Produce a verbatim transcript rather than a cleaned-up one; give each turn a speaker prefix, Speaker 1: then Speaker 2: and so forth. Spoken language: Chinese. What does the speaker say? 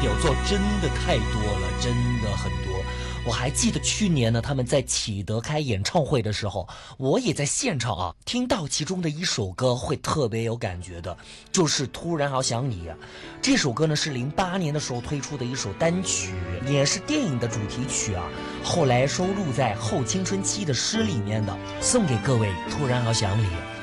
Speaker 1: 表作真的太多了，真的很多。我还记得去年呢，他们在启德开演唱会的时候，我也在现场啊，听到其中的一首歌会特别有感觉的，就是《突然好想你》啊。这首歌呢是零八年的时候推出的一首单曲，也是电影的主题曲啊，后来收录在《后青春期的诗》里面的，送给各位《突然好想你》。